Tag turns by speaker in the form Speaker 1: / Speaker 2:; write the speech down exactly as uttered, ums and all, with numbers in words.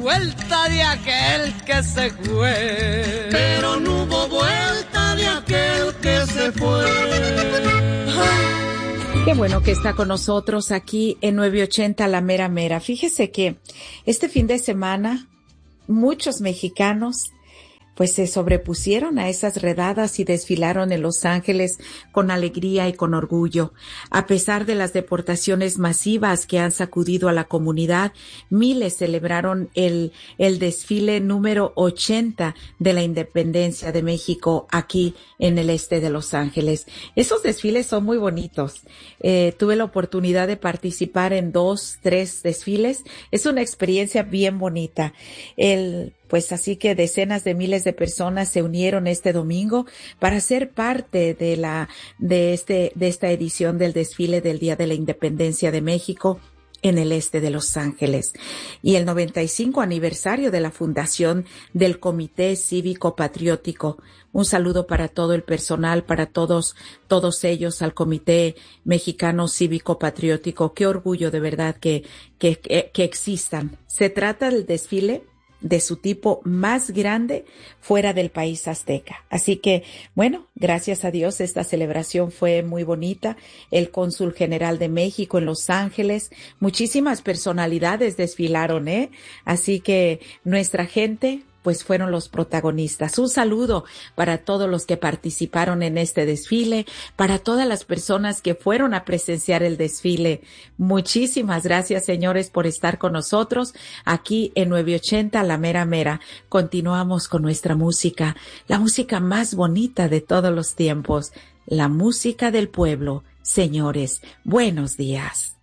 Speaker 1: vuelta de aquel que se fue.
Speaker 2: Pero no hubo vuelta de aquel que se fue.
Speaker 3: Qué bueno que está con nosotros aquí en novecientos ochenta La Mera Mera. Fíjese que este fin de semana muchos mexicanos pues se sobrepusieron a esas redadas y desfilaron en Los Ángeles con alegría y con orgullo. A pesar de las deportaciones masivas que han sacudido a la comunidad, miles celebraron el, el desfile número ochenta de la independencia de México aquí en el este de Los Ángeles. Esos desfiles son muy bonitos. Eh, tuve la oportunidad de participar en dos, tres desfiles. Es una experiencia bien bonita. El Pues así que decenas de miles de personas se unieron este domingo para ser parte de la, de este, de esta edición del desfile del Día de la Independencia de México en el este de Los Ángeles. Y el noventa y cinco aniversario de la fundación del Comité Cívico Patriótico. Un saludo para todo el personal, para todos, todos ellos, al Comité Mexicano Cívico Patriótico. Qué orgullo de verdad que, que, que, que existan. Se trata del desfile de su tipo más grande fuera del país azteca. Así que, bueno, gracias a Dios esta celebración fue muy bonita. El cónsul general de México en Los Ángeles, muchísimas personalidades desfilaron, ¿eh? Así que nuestra gente pues fueron los protagonistas. Un saludo para todos los que participaron en este desfile, para todas las personas que fueron a presenciar el desfile. Muchísimas gracias, señores, por estar con nosotros aquí en novecientos ochenta La Mera Mera. Continuamos con nuestra música, la música más bonita de todos los tiempos, la música del pueblo. Señores, buenos días.